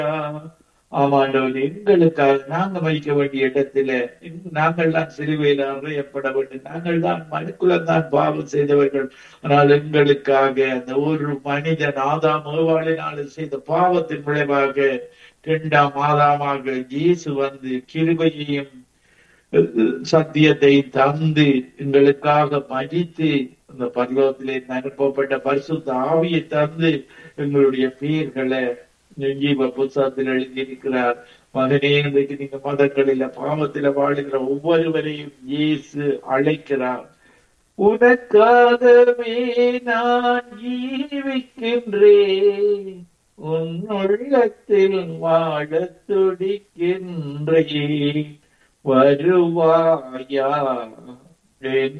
ஆமாண்டவர் எங்களுக்காக நாங்க மறிக்க வேண்டிய இடத்துல நாங்கள் தான் சிலுவையில் அறையப்பட வேண்டும். நாங்கள் தான் மனுக்குலம் தான் பாவம் செய்தவர்கள். ஆனால் எங்களுக்காக அந்த ஒரு மனிதன் ஆதாம் ஏவாளினாலும் செய்த பாவத்தின் விளைவாக இரண்டாம் ஆதாமாக இயேசு வந்து கிருபையையும் சத்தியத்தை தந்து எங்களுக்காக மதித்து அந்த பரலோகத்திலே அனுப்பப்பட்ட பரிசுத்த ஆவியை தந்து எங்களுடைய பெயர்களை ஜீவ புத்தகத்தில் எழுதியிருக்கிறார். மகனே, இன்றைக்கு நீங்க மதங்களில பாவத்தில வாழுகிற ஒவ்வொருவரையும் இயேசு அழைக்கிறார். உனக்காகவே நான் ஜீவிக்கின்றேன், உன் உள்ளத்தில் வாழத் துடிக்கின்றேன், வருவாயா என்